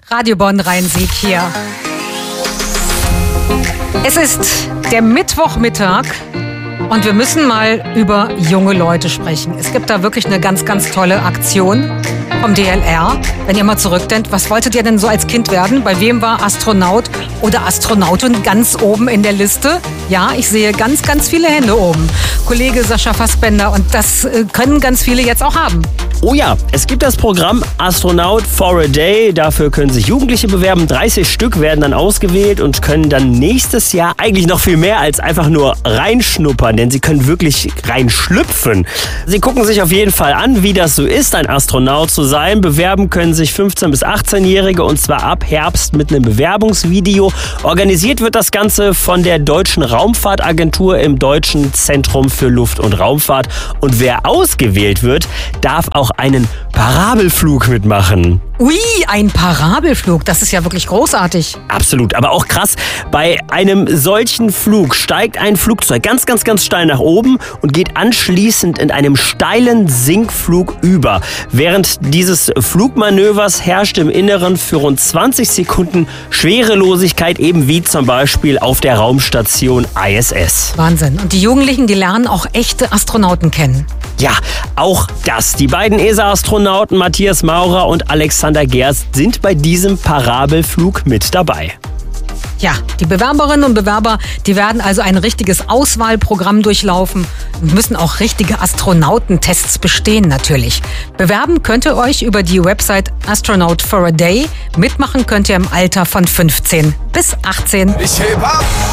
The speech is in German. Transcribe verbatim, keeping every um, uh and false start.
Radio Bonn Rhein-Sieg hier. Es ist der Mittwochmittag und wir müssen mal über junge Leute sprechen. Es gibt da wirklich eine ganz, ganz tolle Aktion vom D L R. Wenn ihr mal zurückdenkt, was wolltet ihr denn so als Kind werden? Bei wem war Astronaut oder Astronautin ganz oben in der Liste? Ja, ich sehe ganz, ganz viele Hände oben. Kollege Sascha Fassbender, und das können ganz viele jetzt auch haben. Oh ja, es gibt das Programm Astronaut for a Day. Dafür können sich Jugendliche bewerben. dreißig Stück werden dann ausgewählt und können dann nächstes Jahr eigentlich noch viel mehr als einfach nur reinschnuppern, denn sie können wirklich reinschlüpfen. Sie gucken sich auf jeden Fall an, wie das so ist, ein Astronaut zu sein. Bewerben können sich fünfzehn- bis achtzehnjährige und zwar ab Herbst mit einem Bewerbungsvideo. Organisiert wird das Ganze von der Deutschen Raumfahrtagentur im Deutschen Zentrum für Luft- und Raumfahrt. Und wer ausgewählt wird, darf auch einen Parabelflug mitmachen. Ui, ein Parabelflug, das ist ja wirklich großartig. Absolut, aber auch krass. Bei einem solchen Flug steigt ein Flugzeug ganz, ganz, ganz steil nach oben und geht anschließend in einem steilen Sinkflug über. Während dieses Flugmanövers herrscht im Inneren für rund zwanzig Sekunden Schwerelosigkeit, eben wie zum Beispiel auf der Raumstation I S S. Wahnsinn. Und die Jugendlichen, die lernen auch echte Astronauten kennen. Ja, auch das. Die beiden E S A-Astronauten Matthias Maurer und Alexander Gerst sind bei diesem Parabelflug mit dabei. Ja, die Bewerberinnen und Bewerber, die werden also ein richtiges Auswahlprogramm durchlaufen und müssen auch richtige Astronautentests bestehen natürlich. Bewerben könnt ihr euch über die Website Astronaut for a Day. Mitmachen könnt ihr im Alter von fünfzehn bis achtzehn. Ich heb ab!